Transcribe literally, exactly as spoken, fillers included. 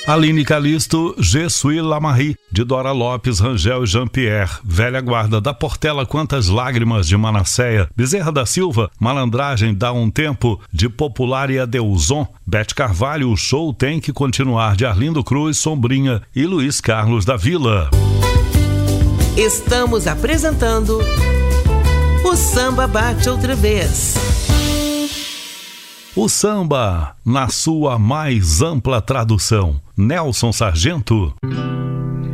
Aline Calisto, Je suis la Marie, de Dora Lopes, Rangel e Jean-Pierre. Velha Guarda, da Portela, Quantas Lágrimas, de Manasseia. Bezerra da Silva, Malandragem, Dá um Tempo, de Popular e Adeuzon. Bete Carvalho, O Show Tem que Continuar, de Arlindo Cruz, Sombrinha e Luiz Carlos da Vila. Estamos apresentando O Samba Bate Outra Vez. O samba, na sua mais ampla tradução. Nelson Sargento.